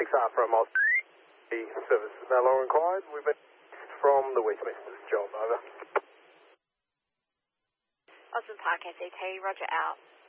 6R from the service is no longer required. We've been from the Westminster's job, over. Osborne Park SET, roger out.